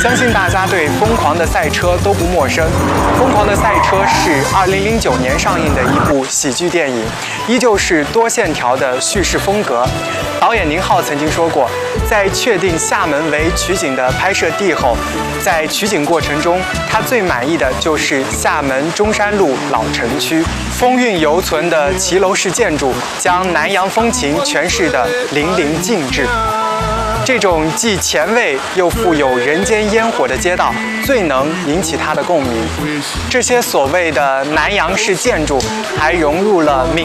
相信大家对《疯狂的赛车》都不陌生，《疯狂的赛车》是2009年上映的一部喜剧电影，依旧是多线条的叙事风格。导演宁浩曾经说过，在确定厦门为取景的拍摄地后，在取景过程中，他最满意的就是厦门中山路老城区，风韵犹存的骑楼式建筑，将南洋风情诠释得淋漓尽致。这种既前卫又富有人间烟火的街道，最能引起他的共鸣。这些所谓的南洋式建筑，还融入了闽